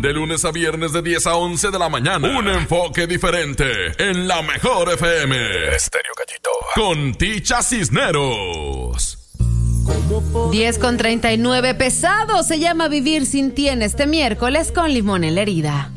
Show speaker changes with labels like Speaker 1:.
Speaker 1: De lunes a viernes de 10 a 11 de la mañana. Un enfoque diferente en la mejor FM. Estéreo Gallito. Con Ticha Cisneros.
Speaker 2: 10:39, pesado se llama Vivir sin ti en este miércoles con Limón en la herida.